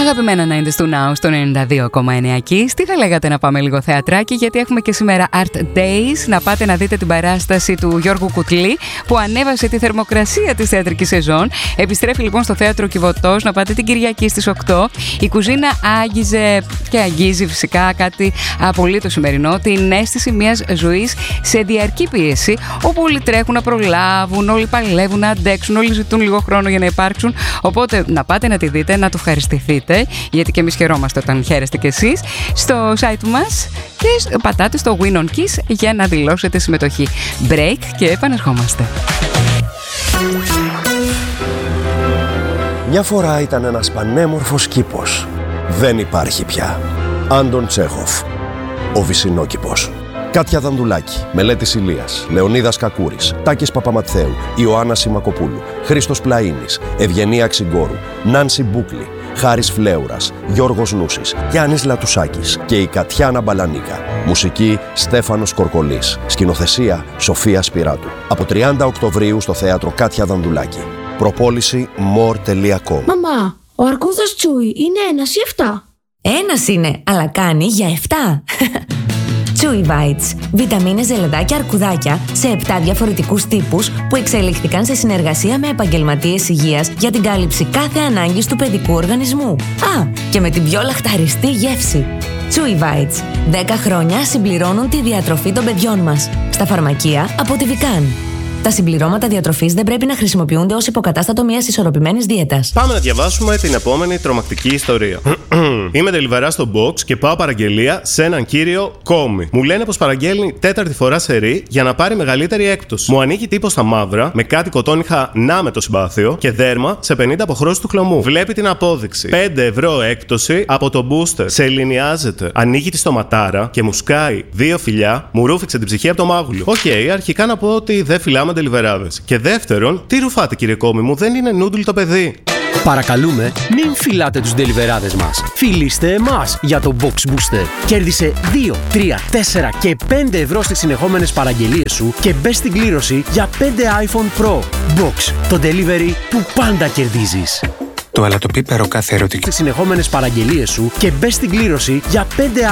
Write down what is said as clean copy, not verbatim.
Αγαπημένα 90's του Now στο 92,9 Kiss. Τι θα λέγατε να πάμε λίγο θεατράκι, γιατί έχουμε και σήμερα Art Days. Να πάτε να δείτε την παράσταση του Γιώργου Κουτλή που ανέβασε τη θερμοκρασία της θεατρικής σεζόν. Επιστρέφει λοιπόν στο Θέατρο Κιβωτός. Να πάτε την Κυριακή στις 8. Η κουζίνα άγγιζε και αγγίζει φυσικά κάτι απολύτως σημερινό. Την αίσθηση μιας ζωής σε διαρκή πίεση, όπου όλοι τρέχουν να προλάβουν, όλοι παλεύουν να αντέξουν, όλοι ζητούν λίγο χρόνο για να υπάρξουν. Οπότε να πάτε να τη δείτε, να το ευχαριστηθείτε, γιατί και εμείς χαιρόμαστε όταν χαίρεστε κι εσείς, στο site μας και πατάτε στο Win on Kiss για να δηλώσετε συμμετοχή. Break και επανερχόμαστε. Μια φορά ήταν ένας πανέμορφος κήπος. Δεν υπάρχει πια. Άντων Τσέχοφ. Ο Βυσσινόκηπος. Κάτια Δανδουλάκη, Μελέτης Ηλίας, Λεωνίδας Κακούρης, Τάκης Παπαμαθαίου, Ιωάννα Σιμακοπούλου, Χρήστος Πλαΐνης, Ευγενία Ξυγκόρου, Νάνση Μπούκλη, Χάρης Φλέουρας, Γιώργος Νούσης, Γιάννης Λατουσάκης και η Κατιάνα Μπαλανίκα. Μουσική Στέφανος Κορκολής. Σκηνοθεσία Σοφία Σπυράτου. Από 30 Οκτωβρίου στο Θέατρο Κάτια Δανδουλάκη. Προπόληση more.com. Μαμά, ο αρκούδας Τσούι είναι 1 ή 7? Ένας είναι, αλλά κάνει για 7. Chewy Bites. Βιταμίνες, ζελεδάκια, αρκουδάκια σε 7 διαφορετικούς τύπους που εξελιχθήκαν σε συνεργασία με επαγγελματίες υγείας για την κάλυψη κάθε ανάγκης του παιδικού οργανισμού. Α, και με την πιο λαχταριστή γεύση. Chewy Bites. 10 χρόνια συμπληρώνουν τη διατροφή των παιδιών μας. Στα φαρμακεία από τη Vican. Τα συμπληρώματα διατροφής δεν πρέπει να χρησιμοποιούνται ως υποκατάστατο μιας ισορροπημένης δίαιτας. Πάμε να διαβάσουμε την επόμενη τρομακτική ιστορία. Είμαι delivery στο box και πάω παραγγελία σε έναν κύριο Κόμι. Μου λένε πως παραγγέλνει 4η φορά σερί για να πάρει μεγαλύτερη έκπτωση. Μου ανοίγει τύπο στα μαύρα με κάτι κοτόνιχα να με το συμπάθειο και δέρμα σε 50 αποχρώσεις του χλωμού. Βλέπει την απόδειξη. 5 ευρώ έκπτωση από το booster. Σε ελληνιάζεται. Ανοίγει τη στοματάρα και μου σκάει 2 φιλιά. Μου ρούφηξε την ψυχή από το μάγουλο. Οκ, αρχικά να πω ότι δεν φυλάμε ντελιβεράδες. Και δεύτερον, τι ρουφάτε κύριε Κόμι μου, δεν είναι νούντλ το παιδί. Παρακαλούμε, μην φυλάτε τους ντελιβεράδες μας. Φιλήστε εμάς για το Box Booster. Κέρδισε 2, 3, 4 και 5 ευρώ στις συνεχόμενες παραγγελίες σου και μπες στην κλήρωση για 5 iPhone Pro. Box, το delivery που πάντα κερδίζεις. Το αλατοπίπερο κάθε ερωτική. Στις συνεχόμενες παραγγελίες σου και μπες στην κλήρωση για 5